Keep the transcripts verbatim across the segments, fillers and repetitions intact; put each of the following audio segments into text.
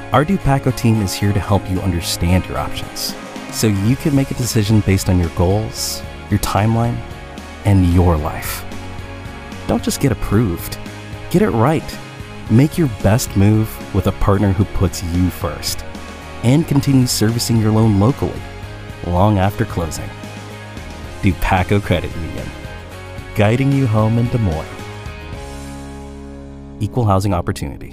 Our Dupaco team is here to help you understand your options, so you can make a decision based on your goals, your timeline, and your life. Don't just get approved. Get it right. Make your best move with a partner who puts you first and continues servicing your loan locally long after closing. Dupaco Credit Union, guiding you home in Des Moines. Equal housing opportunity.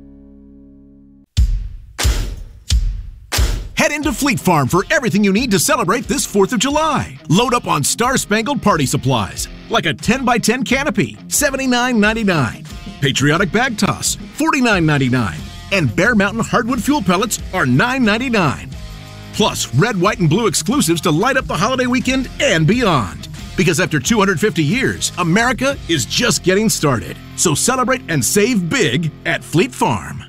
Head into Fleet Farm for everything you need to celebrate this fourth of July. Load up on star-spangled party supplies, like a ten by ten canopy, seventy-nine ninety-nine. Patriotic bag toss, forty-nine ninety-nine. And Bear Mountain hardwood fuel pellets are nine ninety-nine. Plus, red, white, and blue exclusives to light up the holiday weekend and beyond. Because after two hundred fifty years, America is just getting started. So celebrate and save big at Fleet Farm.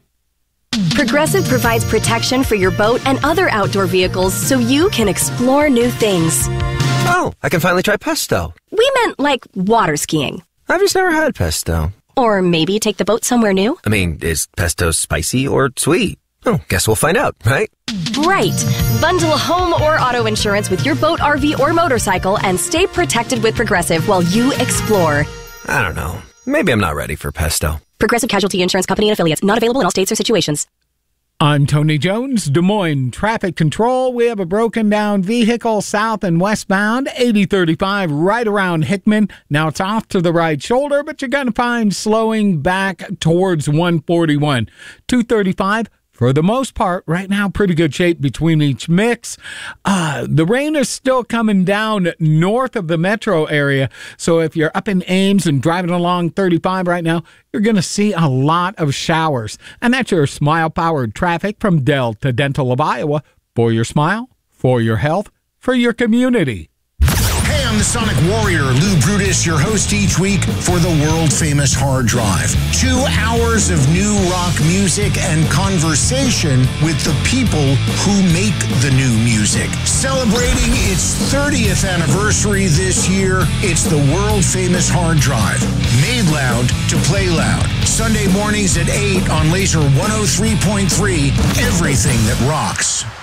Progressive provides protection for your boat and other outdoor vehicles so you can explore new things. Oh, I can finally try pesto. We meant like water skiing. I've just never had pesto. Or maybe take the boat somewhere new. I mean, is pesto spicy or sweet? Oh, guess we'll find out, right? Right. Bundle home or auto insurance with your boat, R V, or motorcycle and stay protected with Progressive while you explore. I don't know. Maybe I'm not ready for pesto. Progressive Casualty Insurance Company and Affiliates. Not available in all states or situations. I'm Tony Jones, Des Moines Traffic Control. We have a broken down vehicle south and westbound, eighty thirty-five right around Hickman. Now it's off to the right shoulder, but you're going to find slowing back towards one forty-one. two thirty-five, for the most part, right now, pretty good shape between each mix. Uh, the rain is still coming down north of the metro area, so if you're up in Ames and driving along thirty-five right now, you're going to see a lot of showers. And that's your Smile-powered traffic from Delta Dental of Iowa. For your smile, for your health, for your community. Hey, I'm the Sonic Warrior, Lou Brutus, your host each week for the world-famous Hard Drive. Two hours of new rock music and conversation with the people who make the new music. Celebrating its thirtieth anniversary this year, it's the world-famous Hard Drive. Made loud to play loud. Sunday mornings at eight on Laser one oh three point three, everything that rocks.